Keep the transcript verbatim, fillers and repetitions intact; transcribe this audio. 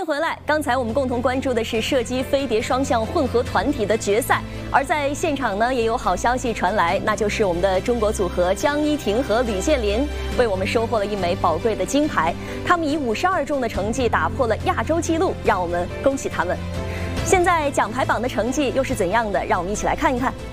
回来，刚才我们共同关注的是射击飞碟双项混合团体的决赛，而在现场呢，也有好消息传来，那就是我们的中国组合江一婷和吕建林为我们收获了一枚宝贵的金牌，他们以五十二中的成绩打破了亚洲纪录，让我们恭喜他们。现在奖牌榜的成绩又是怎样的？让我们一起来看一看。